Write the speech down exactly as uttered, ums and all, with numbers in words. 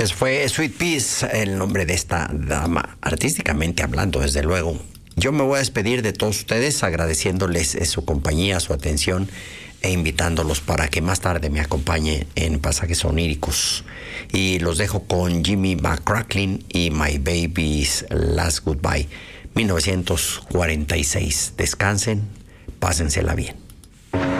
Eso fue Sweet Peas, el nombre de esta dama, artísticamente hablando, desde luego. Yo me voy a despedir de todos ustedes agradeciéndoles su compañía, su atención e invitándolos para que más tarde me acompañe en Pasajes Oníricos. Y los dejo con Jimmy McCracklin y My Baby's Last Goodbye, mil novecientos cuarenta y seis. Descansen, pásensela bien.